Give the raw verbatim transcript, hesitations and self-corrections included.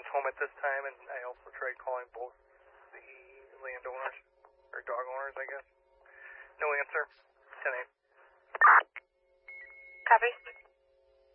one's home at this time, and I also tried calling both the landowners, or dog owners, I guess. No answer. ten eight.